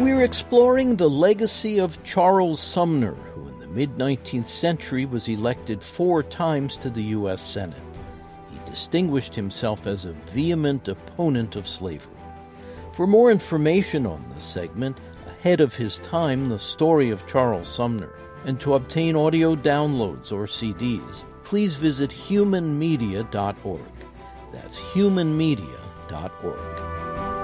We're exploring the legacy of Charles Sumner, who in the mid-19th century was elected 4 times to the U.S. Senate. He distinguished himself as a vehement opponent of slavery. For more information on this segment, Ahead of His Time, The Story of Charles Sumner, and to obtain audio downloads or CDs, please visit humanmedia.org. That's humanmedia.org.